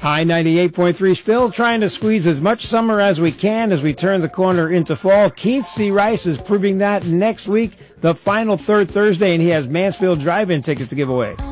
High 98.3, still trying to squeeze as much summer as we can as we turn the corner into fall. Keith C. Rice is proving that next week, the final third Thursday, and he has Mansfield Drive-In tickets to give away.